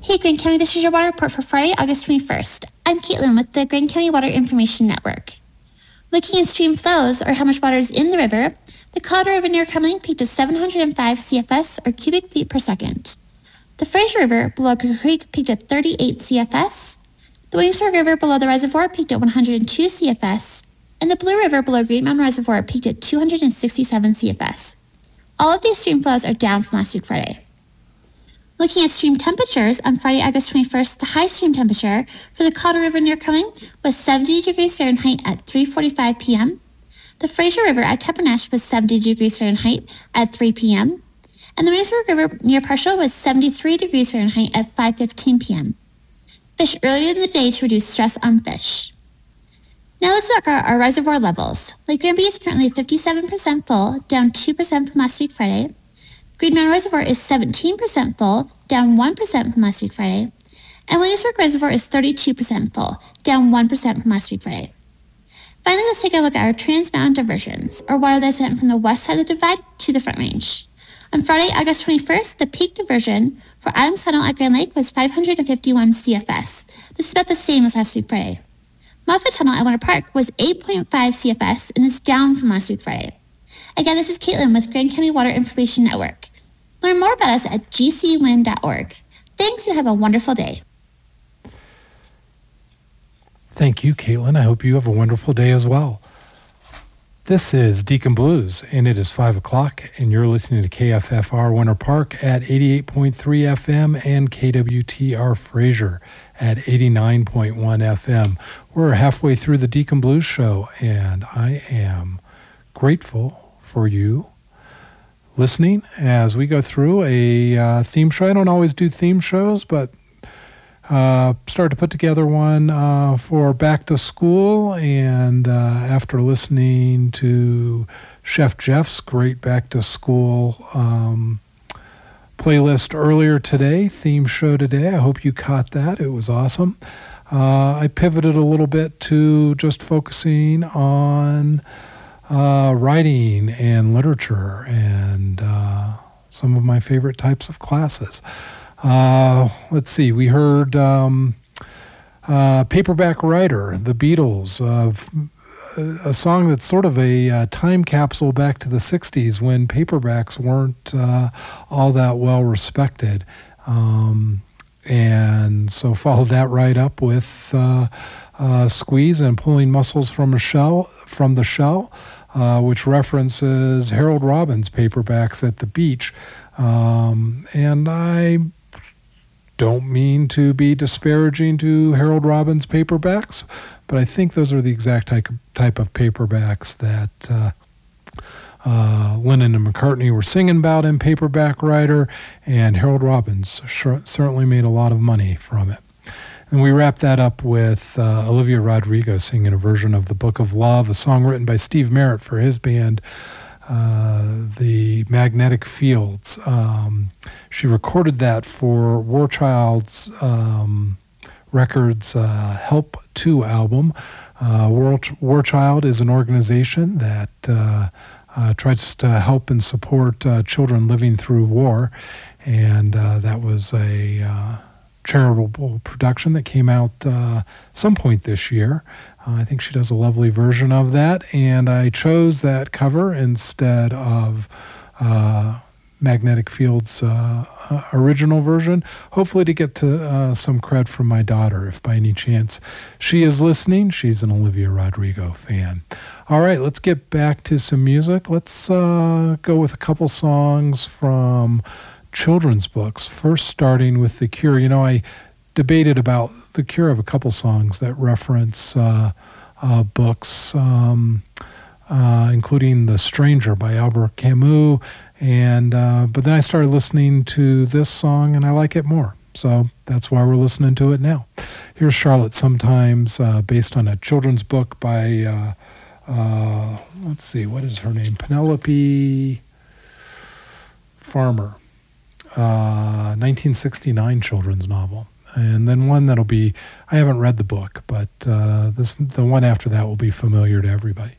Hey Grand County, this is your water report for Friday, August 21st. I'm Caitlin with the Grand County Water Information Network. Looking at stream flows, or how much water is in the river, the Colorado River near Cumberland peaked at 705 CFS, or cubic feet per second. The Fraser River below Crook Creek peaked at 38 CFS. The Williamsburg River below the reservoir peaked at 102 CFS, and the Blue River below Green Mountain Reservoir peaked at 267 CFS. All of these stream flows are down from last week Friday. Looking at stream temperatures, on Friday, August 21st, the high stream temperature for the Colorado River near Cumberland was 70 degrees Fahrenheit at 3:45 p.m. The Fraser River at Teppernesh was 70 degrees Fahrenheit at 3 p.m. And the Williamsburg River near Parshall was 73 degrees Fahrenheit at 5:15 p.m. Fish earlier in the day to reduce stress on fish. Now let's look at our reservoir levels. Lake Granby is currently 57% full, down 2% from last week Friday. Green Mountain Reservoir is 17% full, down 1% from last week Friday. And Williamsburg Reservoir is 32% full, down 1% from last week Friday. Finally, let's take a look at our Trans Mountain diversions, or water that's sent from the west side of the divide to the Front Range. On Friday, August 21st, the peak diversion for Adams Tunnel at Grand Lake was 551 CFS. This is about the same as last week Friday. Moffett Tunnel at Winter Park was 8.5 CFS and is down from last week Friday. Again, this is Caitlin with Grand County Water Information Network. Learn more about us at gcwin.org. Thanks and have a wonderful day. Thank you, Caitlin. I hope you have a wonderful day as well. This is Deacon Blues, and it is 5 o'clock, and you're listening to KFFR Winter Park at 88.3 FM and KWTR Fraser at 89.1 FM. We're halfway through the Deacon Blues show, and I am grateful for you listening as we go through a theme show. I don't always do theme shows, but started to put together one for back to school, and after listening to Chef Jeff's great back to school playlist earlier today, theme show today, I hope you caught that. It was awesome. I pivoted a little bit to just focusing on writing and literature and some of my favorite types of classes. Let's see, we heard Paperback Writer, The Beatles, a song that's sort of a time capsule back to the 60s when paperbacks weren't all that well respected. And so followed that right up with Squeeze and Pulling Mussels from the Shell, which references Harold Robbins' Paperbacks at the Beach. And I don't mean to be disparaging to Harold Robbins' paperbacks, but I think those are the exact type of paperbacks that Lennon and McCartney were singing about in Paperback Writer, and Harold Robbins certainly made a lot of money from it. And we wrap that up with Olivia Rodrigo singing a version of The Book of Love, a song written by Steve Merritt for his band, the Magnetic Fields. She recorded that for War Child's Records Help 2 album. War Child is an organization that tries to help and support children living through war, and that was a charitable production that came out some point this year. I think she does a lovely version of that, and I chose that cover instead of Magnetic Fields' original version, hopefully to get to some cred from my daughter, if by any chance she is listening. She's an Olivia Rodrigo fan. All right, let's get back to some music. Let's go with a couple songs from children's books, first starting with The Cure. You know, I debated about The Cure of a couple songs that reference books, including The Stranger by Albert Camus, and but then I started listening to this song and I like it more, so that's why we're listening to it now. Here's Charlotte Sometimes, based on a children's book by let's see, what is her name, Penelope Farmer, 1969 children's novel. And then one that'll be, I haven't read the book, but the one after that will be familiar to everybody.